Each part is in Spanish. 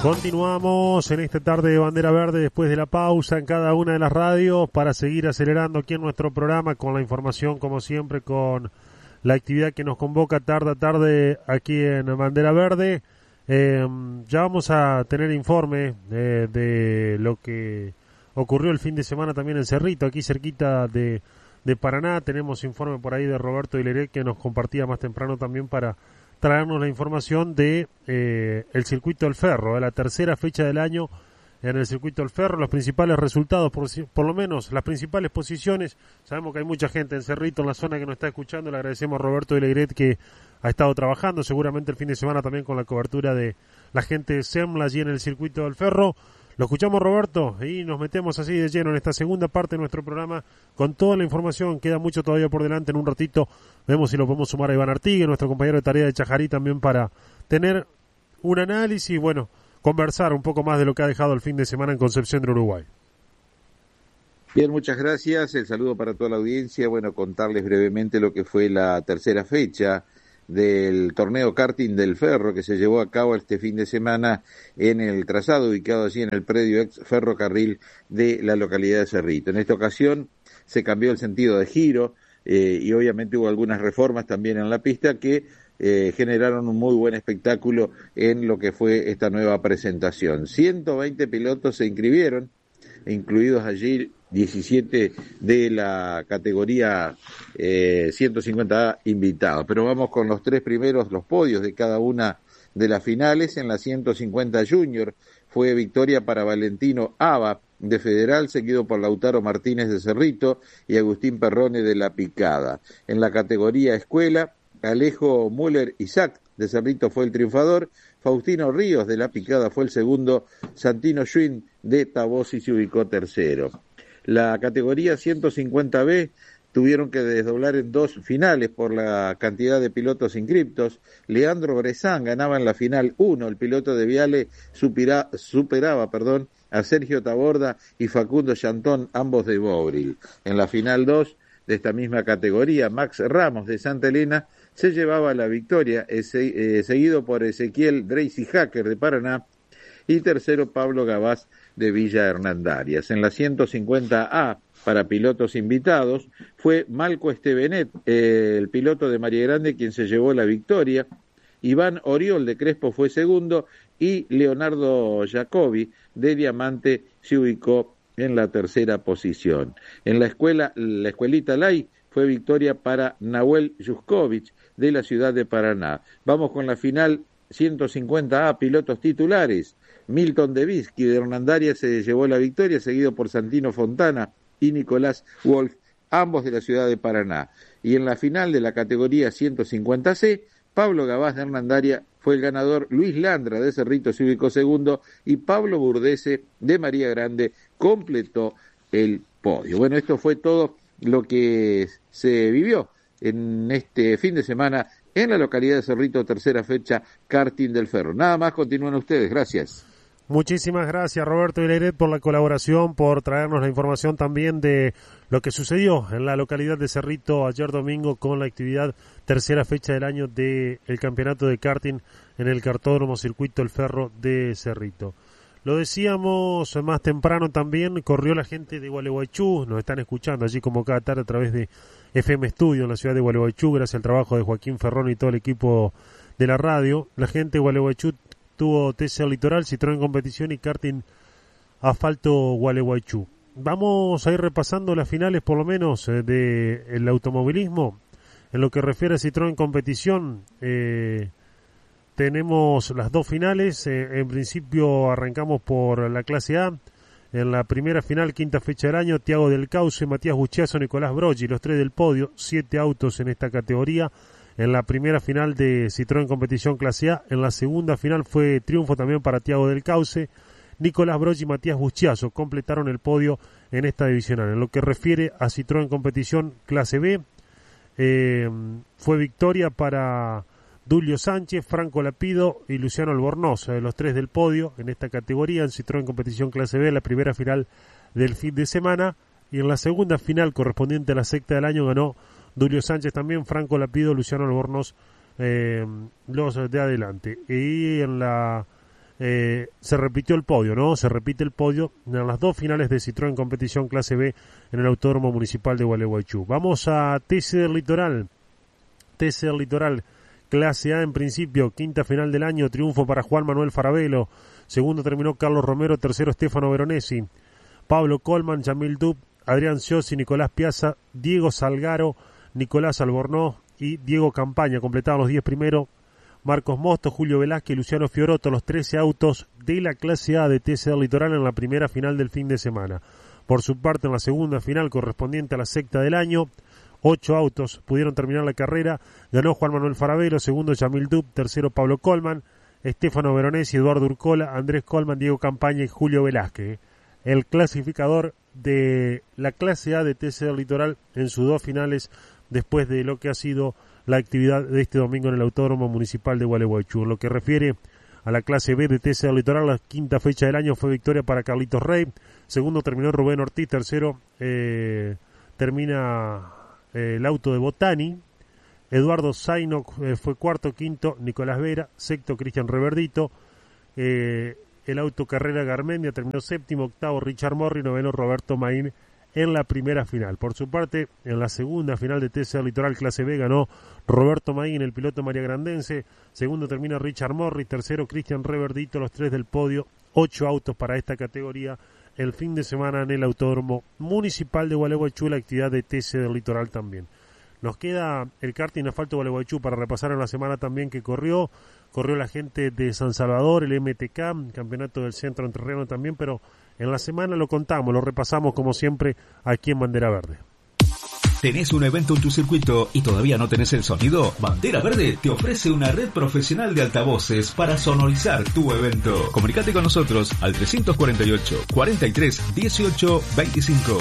Continuamos en esta tarde de Bandera Verde después de la pausa en cada una de las radios para seguir acelerando aquí en nuestro programa con la información, como siempre, con la actividad que nos convoca tarde a tarde aquí en Bandera Verde. Ya vamos a tener informe de lo que ocurrió el fin de semana también en Cerrito, aquí cerquita de Paraná. Tenemos informe por ahí de Roberto Hileret que nos compartía más temprano también para traernos la información de el Circuito del Ferro, la tercera fecha del año en el Circuito del Ferro, los principales resultados, por lo menos las principales posiciones. Sabemos que hay mucha gente en Cerrito, en la zona que nos está escuchando. Le agradecemos a Roberto Hileret que ha estado trabajando seguramente el fin de semana también con la cobertura de la gente de SEMLA allí en el Circuito del Ferro. Lo escuchamos, Roberto, y nos metemos así de lleno en esta segunda parte de nuestro programa con toda la información. Queda mucho todavía por delante. En un ratito vemos si lo podemos sumar a Iván Artigue, nuestro compañero de tarea de Chajarí, también para tener un análisis y, bueno, conversar un poco más de lo que ha dejado el fin de semana en Concepción del Uruguay. Bien, muchas gracias. El saludo para toda la audiencia. Bueno, contarles brevemente lo que fue la tercera fecha del torneo karting del Ferro que se llevó a cabo este fin de semana en el trazado ubicado allí en el predio ex ferrocarril de la localidad de Cerrito. En esta ocasión se cambió el sentido de giro y obviamente hubo algunas reformas también en la pista que generaron un muy buen espectáculo en lo que fue esta nueva presentación. 120 pilotos se inscribieron, incluidos allí 17 de la categoría 150A invitados. Pero vamos con los tres primeros, los podios de cada una de las finales. En la 150 Junior fue victoria para Valentino Aba de Federal, seguido por Lautaro Martínez de Cerrito y Agustín Perrone de La Picada. En la categoría escuela, Alejo Müller Isaac de Cerrito fue el triunfador, Faustino Ríos de La Picada fue el segundo, Santino Schwinn de Tabosi se ubicó tercero. La categoría 150B tuvieron que desdoblar en dos finales por la cantidad de pilotos inscriptos. Leandro Brezán ganaba en la final 1, el piloto de Viale superaba a Sergio Taborda y Facundo Chantón, ambos de Bobril. En la final 2 de esta misma categoría, Max Ramos de Santa Elena se llevaba la victoria, seguido por Ezequiel Dracy Hacker de Paraná y tercero Pablo Gabás de Villa Hernandarias. En la 150A para pilotos invitados fue Malco Estevenet, el piloto de María Grande, quien se llevó la victoria. Iván Oriol de Crespo fue segundo y Leonardo Jacobi de Diamante se ubicó en la tercera posición. En la escuelita Lai fue victoria para Nahuel Yuskovic de la ciudad de Paraná. Vamos con la final 150A pilotos titulares. Milton Devisky de Hernandarias se llevó la victoria, seguido por Santino Fontana y Nicolás Wolf, ambos de la ciudad de Paraná. Y en la final de la categoría 150C, Pablo Gabás de Hernandaria fue el ganador, Luis Landra de Cerrito se ubicó segundo y Pablo Burdese de María Grande completó el podio. Bueno, esto fue todo lo que se vivió en este fin de semana en la localidad de Cerrito, tercera fecha, karting del Ferro. Nada más, continúan ustedes, gracias. Muchísimas gracias, Roberto Hileret, por la colaboración, por traernos la información también de lo que sucedió en la localidad de Cerrito ayer domingo con la actividad tercera fecha del año del campeonato de karting en el Cartódromo Circuito El Ferro de Cerrito. Lo decíamos más temprano también, corrió la gente de Gualeguaychú, nos están escuchando allí como cada tarde a través de FM Studio en la ciudad de Gualeguaychú, gracias al trabajo de Joaquín Ferrón y todo el equipo de la radio. La gente de Gualeguaychú tuvo TC Litoral, Citroën Competición y karting asfalto Gualeguaychú. Vamos a ir repasando las finales por lo menos del automovilismo. En lo que refiere a Citroën Competición, tenemos las dos finales. En principio arrancamos por la clase A. En la primera final, quinta fecha del año, Tiago del Cauce, Matías Buchiazo, Nicolás Broggi, los tres del podio, 7 autos en esta categoría. En la primera final de Citroën Competición clase A. En la segunda final fue triunfo también para Tiago del Cauce, Nicolás Broggi y Matías Buchiazo completaron el podio en esta divisional. En lo que refiere a Citroën Competición clase B, fue victoria para Dulio Sánchez, Franco Lapido y Luciano Albornoz, los tres del podio en esta categoría en Citroën Competición clase B, la primera final del fin de semana. Y en la segunda final correspondiente a la sexta del año ganó Dulio Sánchez también, Franco Lapido, Luciano Albornoz, los de adelante. Y en la se repitió el podio, ¿no? Se repite el podio en las 2 finales de Citroën Competición Clase B en el Autódromo Municipal de Gualeguaychú. Vamos a TC del Litoral. TC del Litoral, Clase A en principio, 5ª final del año, triunfo para Juan Manuel Farabelo. Segundo terminó Carlos Romero, tercero Stefano Veronesi. Pablo Colman, Yamil Dub, Adrián Sciossi, Nicolás Piazza, Diego Salgaro, Nicolás Albornoz y Diego Campaña. Completaban los 10 primeros. Marcos Mosto, Julio Velázquez y Luciano Fiorotto, los 13 autos de la Clase A de TC del Litoral en la primera final del fin de semana. Por su parte, en la segunda final correspondiente a la sexta del año, 8 autos pudieron terminar la carrera. Ganó Juan Manuel Farabelo, segundo Yamil Dub, tercero Pablo Colman, Stefano Veronesi, Eduardo Urcola, Andrés Colman, Diego Campaña y Julio Velázquez. El clasificador de la Clase A de TC del Litoral en sus 2 finales después de lo que ha sido la actividad de este domingo en el Autódromo Municipal de Gualeguaychú. Lo que refiere a la Clase B de TC del Litoral, la 5ª fecha del año fue victoria para Carlitos Rey, segundo terminó Rubén Ortiz, tercero termina el auto de Botani, Eduardo Zaino fue cuarto, quinto Nicolás Vera, sexto Cristian Reverdito, el auto Carrera Garmendia terminó séptimo, octavo Richard Morri, noveno Roberto Maín en la primera final. Por su parte, en la segunda final de TC del Litoral Clase B ganó Roberto Maín, el piloto mariagrandense, segundo termina Richard Morris, tercero Cristian Reverdito, los 3 del podio, 8 autos para esta categoría el fin de semana en el Autódromo Municipal de Gualeguaychú, la actividad de TC del Litoral también. Nos queda el karting asfalto Gualeguaychú para repasar en la semana también que corrió la gente de San Salvador, el MTK, campeonato del centro entrerriano también, pero en la semana lo contamos, lo repasamos como siempre aquí en Bandera Verde. ¿Tenés un evento en tu circuito y todavía no tenés el sonido? Bandera Verde te ofrece una red profesional de altavoces para sonorizar tu evento. Comunicate con nosotros al 348 43 18 25.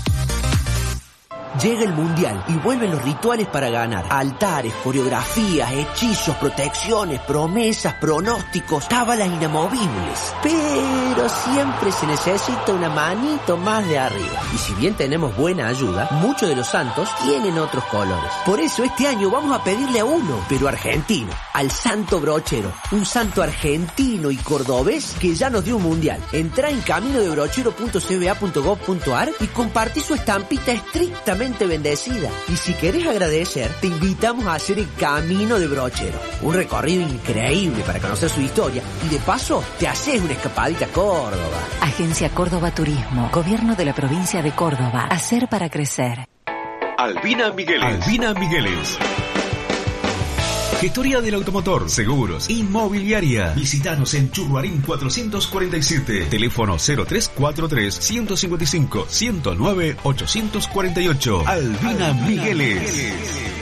Llega el Mundial y vuelven los rituales para ganar. Altares, coreografías, hechizos, protecciones, promesas, pronósticos, cábalas inamovibles. Pero siempre se necesita una manito más de arriba. Y si bien tenemos buena ayuda, muchos de los santos tienen otros colores. Por eso este año vamos a pedirle a uno, pero argentino, al Santo Brochero. Un santo argentino y cordobés que ya nos dio un Mundial. Entrá en caminodebrochero.cba.gov.ar y compartí su estampita estrictamente bendecida. Y si querés agradecer, te invitamos a hacer el Camino de Brochero, un recorrido increíble para conocer su historia y de paso te haces una escapadita a Córdoba. Agencia Córdoba Turismo, Gobierno de la Provincia de Córdoba. Hacer para crecer. Albina Migueles. Gestoría del automotor, seguros, inmobiliaria. Visítanos en Churruarín 447. Teléfono 0343 155 109 848. Albina Migueles.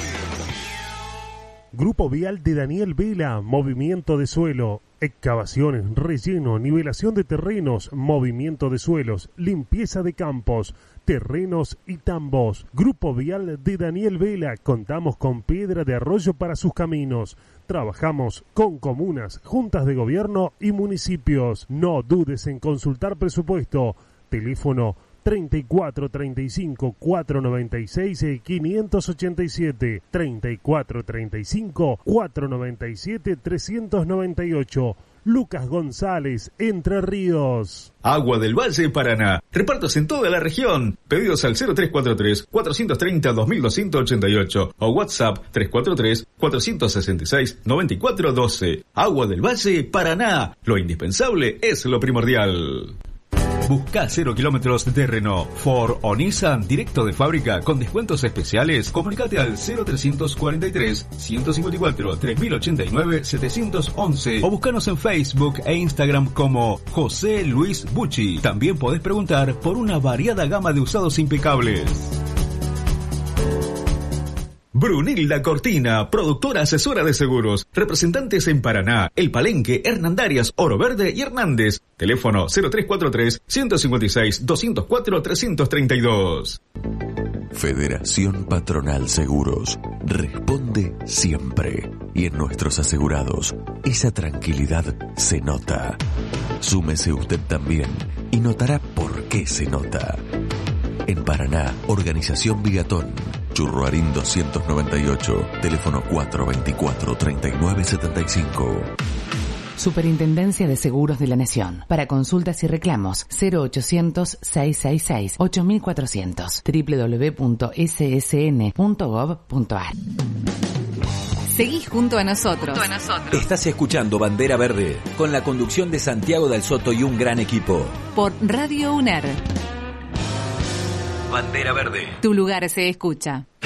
Grupo Vial de Daniel Vela, movimiento de suelo, excavaciones, relleno, nivelación de terrenos, movimiento de suelos, limpieza de campos, terrenos y tambos. Grupo Vial de Daniel Vela, contamos con piedra de arroyo para sus caminos. Trabajamos con comunas, juntas de gobierno y municipios. No dudes en consultar presupuesto. Teléfono 34 35 496 587, 34 35 497 398. Lucas González, Entre Ríos. Agua del Valle, Paraná. Repartos en toda la región. Pedidos al 0343 430 2288 o WhatsApp 343 466 9412. Agua del Valle, Paraná. Lo indispensable es lo primordial. Busca 0 kilómetros de Renault, Ford o Nissan directo de fábrica con descuentos especiales. Comunicate al 0343 154 3089 711 o búscanos en Facebook e Instagram como José Luis Bucci. También podés preguntar por una variada gama de usados impecables. Brunilda Cortina, productora asesora de seguros. Representantes en Paraná, El Palenque, Hernandarias, Oro Verde y Hernández. Teléfono 0343 156 204 332. Federación Patronal Seguros. Responde siempre. Y en nuestros asegurados, esa tranquilidad se nota. Súmese usted también y notará por qué se nota. En Paraná, Organización Bigatón, Churruarín 298, teléfono 424-3975. Superintendencia de Seguros de la Nación. Para consultas y reclamos, 0800-666-8400. www.ssn.gov.ar. Seguí junto a nosotros. Estás escuchando Bandera Verde, con la conducción de Santiago del Soto y un gran equipo. Por Radio UNER. Bandera Verde. Tu lugar se escucha.